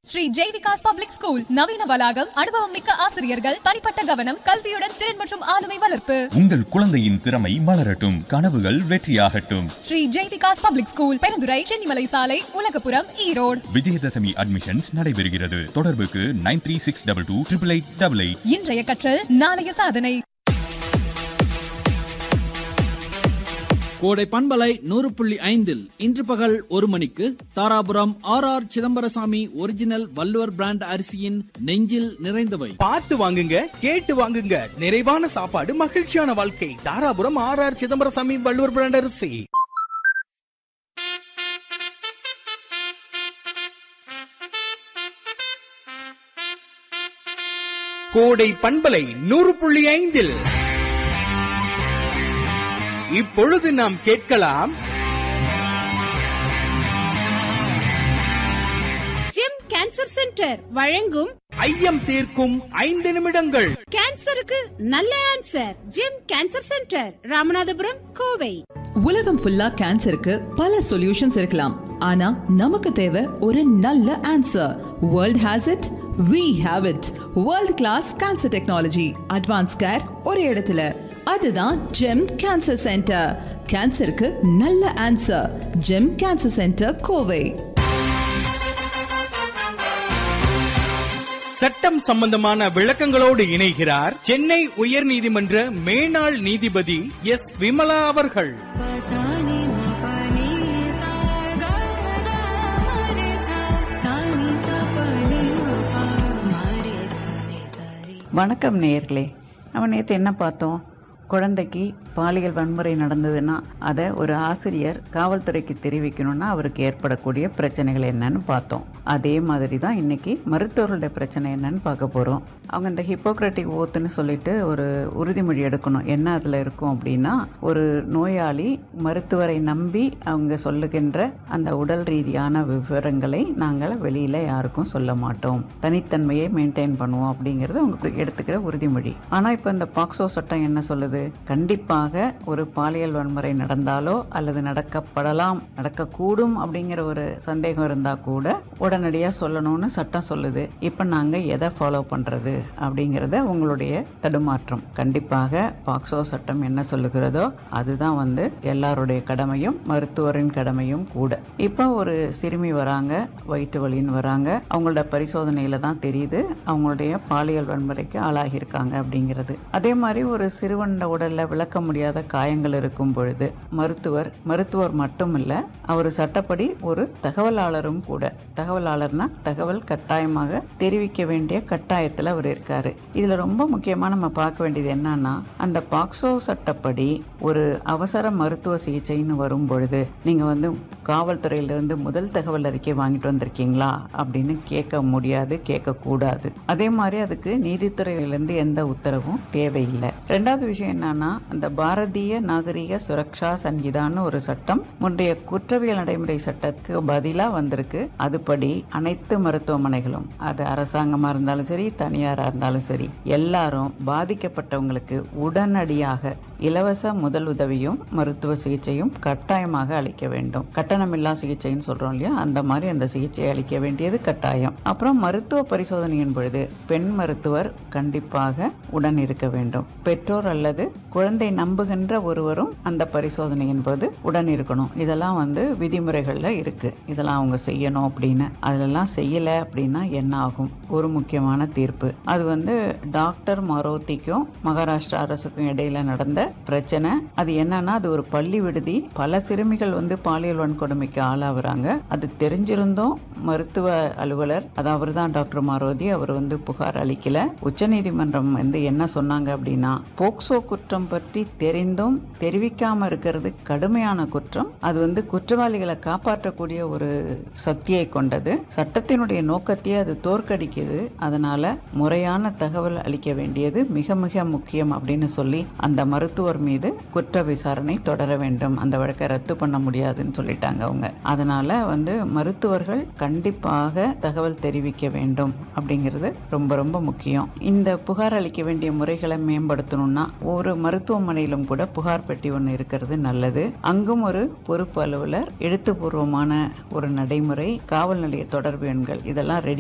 Sri Jai Vikas public school நவீன வளாகம், அனுபவம் மிக்க ஆசிரியர்கள், தனிப்பட்ட கவனம், கல்வியுடன் திறன் மற்றும் ஆளுமை வளர்ப்பு. உங்கள் குழந்தையின் திறமை மலரட்டும், கனவுகள் வெற்றியாகட்டும். ஸ்ரீ ஜெய்விகாஸ் பப்ளிக் ஸ்கூல், பெருந்துறை, சென்னிமலை சாலை, உலகபுரம், ஈரோடு. விஜயதசமி அட்மிஷன்ஸ் நடைபெறுகிறது. தொடர்புக்கு 9362288888. இன்றைய கற்றல் நாளைய சாதனை. கோடை பண்பலை 100.5 இன்று பகல் 1 மணிக்கு Dharapuram R Chidambarasamy original Valluvar brand அரிசியின் நெஞ்சில் நிறைந்தவை. பார்த்து வாங்குங்க, கேட்டு வாங்குங்க. நிறைவான சாப்பாடு, மகிழ்ச்சியான வாழ்க்கை. தாராபுரம் ஆர் சிதம்பரசாமி வள்ளுவர் பிராண்ட் அரிசி. கோடை பண்பலை 100.5 இப்பொழுது நாம் கேட்கலாம் ஜெம் கேன்சர் சென்டர் வழங்கும் ஐயம் தீர்க்கும் 5 நிமிடங்கள். கேன்சருக்கு நல்ல answer. GeM cancer centre, Ramanathapuram, Kovai. உலகம் ஃபுல்லா கேன்சருக்கு பல சொல்யூஷன்ஸ் இருக்கலாம், ஆனா நமக்கு தேவை ஒரு நல்ல answer. World has it, we have it. World class cancer technology, advance care ஒரு இடத்துல. அதுதான் ஜெம் கேன்சர் சென்டர். கேன்சருக்கு நல்ல answer. GeM cancer centre, Kovai. சட்டம் சம்பந்தமான விளக்கங்களோடு இணைகிறார் சென்னை உயர்நீதிமன்ற மேனாள் நீதிபதி எஸ் விமலா அவர்கள். வணக்கம் நேயர்களே. நம்ம நேற்று என்ன பார்த்தோம்? குழந்தைக்கு பாலியல் வன்முறை நடந்ததுன்னா அதை ஒரு ஆசிரியர் காவல்துறைக்கு தெரிவிக்கணும்னா அவருக்கு ஏற்படக்கூடிய பிரச்சனைகள் என்னன்னு பார்த்தோம். அதே மாதிரி தான் இன்னைக்கு மருத்துவர்களுடைய பிரச்சனை என்னன்னு பார்க்க போகிறோம். அவங்க இந்த ஹிப்போக்ரட்டிக் ஓத்துன்னு சொல்லிட்டு ஒரு உறுதிமொழி எடுக்கணும். என்ன அதில் இருக்கும் அப்படின்னா, ஒரு நோயாளி மருத்துவரை நம்பி அவங்க சொல்லுகின்ற அந்த உடல் ரீதியான விவரங்களை நாங்கள் வெளியில் யாருக்கும் சொல்ல மாட்டோம், தனித்தன்மையை மெயின்டைன் பண்ணுவோம் அப்படிங்கிறது அவங்க எடுத்துக்கிற உறுதிமொழி. ஆனால் இப்போ இந்த பாக்ஸோ சட்டம் என்ன சொல்லுது? கண்டிப்பாக ஒரு பாலியல் வன்முறை நடந்தாலோ அல்லது நடக்கப்படலாம், நடக்கக்கூடும் அப்படிங்கிற ஒரு சந்தேகம் இருந்தால் கூட உடனடியாக சொல்லணும்னு சட்டம் சொல்லுது. இப்போ நாங்கள் எதை ஃபாலோ பண்ணுறது அப்படிங்கிறத உங்களுடைய தடுமாற்றம். கண்டிப்பாக பாக்ஸோ சட்டம் என்ன சொல்லுகிறதோ அதுதான் எல்லாருடைய கடமையும் மருத்துவரின் கடமையும் கூட. இப்போ ஒரு சிறுமி வராங்க, வயிற்று வலின்னு வராங்க. அவங்களோட பரிசோதனையில் தான் தெரியுது அவங்களுடைய பாலியல் வன்முறைக்கு ஆளாகியிருக்காங்க அப்படிங்கிறது. அதே மாதிரி ஒரு சிறுவன் உடல்ல விளக்க முடியாத காயங்கள் இருக்கும் பொழுது மருத்துவர் மட்டும் இல்ல, அவர் சட்டப்படி ஒரு தகவலாளரும் கூட. தகவலாளர்னா தகவல் கட்டாயமாக தெரிவிக்க வேண்டிய கட்டாயத்தில் அவர் இருக்காரு. இதுல ரொம்ப முக்கியமா நம்ம பார்க்க வேண்டியது என்னன்னா, அந்த பாக்ஸோ சட்டப்படி ஒரு அவசர மருத்துவ சிகிச்சைன்னு வரும் பொழுது நீங்க காவல்துறையிலிருந்து முதல் தகவல் அறிக்கை வாங்கிட்டு வந்திருக்கீங்களா அப்படின்னு கேட்க முடியாது, கேட்க கூடாது. அதே மாதிரி அதுக்கு நீதித்துறையிலிருந்து எந்த உத்தரவும் தேவையில்லை. ரெண்டாவது விஷயம் என்னன்னா, அந்த பாரதிய நாகரிக சுரக்ஷா சங்கீதான்னு ஒரு சட்டம் முந்தைய குற்றவியல் நடைமுறை சட்டத்துக்கு பதிலாக வந்திருக்கு. அதுபடி அனைத்து மருத்துவமனைகளும், அது அரசாங்கமாக இருந்தாலும் சரி தனியாராக இருந்தாலும் சரி, எல்லாரும் பாதிக்கப்பட்டவங்களுக்கு உடனடியாக இலவச முதல் உதவியும் மருத்துவ சிகிச்சையும் கட்டாயமாக அளிக்க வேண்டும். கட்டணமில்லா சிகிச்சைன்னு சொல்றோம் இல்லையா, அந்த மாதிரி அந்த சிகிச்சை அளிக்க வேண்டியது கட்டாயம். அப்புறம் மருத்துவ பரிசோதனையின் பொழுது பெண் மருத்துவர் கண்டிப்பாக உடன் இருக்க வேண்டும். பெற்றோர் அல்லது குழந்தை நம்புகின்ற ஒருவரும் அந்த பரிசோதனையின் போது உடன் இருக்கணும். இதெல்லாம் விதிமுறைகள்ல இருக்கு. இதெல்லாம் அவங்க செய்யணும் அப்படின்னு. அதெல்லாம் செய்யல அப்படின்னா என்ன ஆகும்? ஒரு முக்கியமான தீர்ப்பு. அது டாக்டர் மாரோத்திக்கும் மகாராஷ்டிரா அரசுக்கும் இடையில நடந்த பிரச்சனை. அது என்னன்னா, அது ஒரு பள்ளி விடுதி. பல சிறுமிகள் பாலியல் வன்கொடுமைக்கு ஆளாகிறாங்க. அது தெரிஞ்சிருந்தோம் மருத்துவ அலுவலர், அதாவது தான் டாக்டர் மாரோதி, அவர் புகார் அளிக்கல. உச்சநீதிமன்றம் என்ன சொன்னாங்க அப்படின்னா, போக்சோ குற்றம் பற்றி தெரிந்தும் தெரிவிக்காம இருக்கிறது கடுமையான குற்றம். அது குற்றவாளிகளை காப்பாற்றக்கூடிய ஒரு சக்தியை கொண்டது. சட்டத்தினுடைய நோக்கத்தையே அது தோற்கடிக்குது. அதனால முறையான தகவல் அளிக்க வேண்டியது மிக மிக முக்கியம் அப்படின்னு சொல்லி அந்த மருத்துவர் மீது குற்ற விசாரணை தொடர வேண்டும். அந்த வழக்கை ரத்து பண்ண முடியாதுன்னு சொல்லிட்டாங்க அவங்க. அதனால மருத்துவர்கள் கண்டிப்பாக தகவல் தெரிவிக்க வேண்டும் அப்படிங்கிறது ரொம்ப ரொம்ப முக்கியம். இந்த புகார் அளிக்க வேண்டிய முறைகளை மேம்படுத்தணும்னா ஒரு மருத்துவமனையிலும் கூட புகார் பெட்டி ஒன்று இருக்கிறது நல்லது. அங்கும் ஒரு பொறுப்பு அலுவலர், எழுத்துப்பூர்வமான ஒரு நடைமுறை, காவல் நிலைய தொடர்பு எண்கள் இதெல்லாம் ரெடி